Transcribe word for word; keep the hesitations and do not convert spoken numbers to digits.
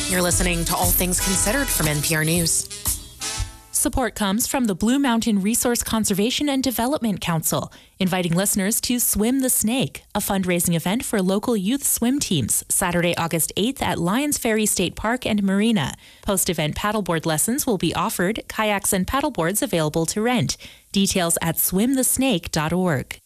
You're listening to All Things Considered from N P R News. Support comes from the Blue Mountain Resource Conservation and Development Council, inviting listeners to Swim the Snake, a fundraising event for local youth swim teams, Saturday, August eighth at Lions Ferry State Park and Marina. Post-event paddleboard lessons will be offered, kayaks and paddleboards available to rent. Details at swim the snake dot org.